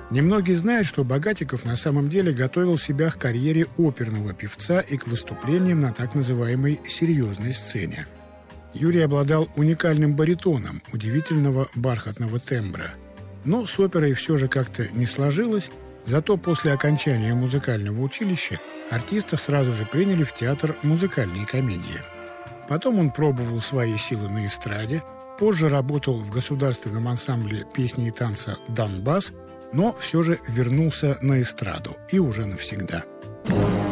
Немногие знают, что Богатиков на самом деле готовил себя к карьере оперного певца и к выступлениям на так называемой серьезной сцене. Юрий обладал уникальным баритоном, удивительного бархатного тембра. Но с оперой все же как-то не сложилось, зато после окончания музыкального училища артиста сразу же приняли в театр музыкальной комедии. Потом он пробовал свои силы на эстраде, позже работал в государственном ансамбле песни и танца «Донбасс», но все же вернулся на эстраду и уже навсегда.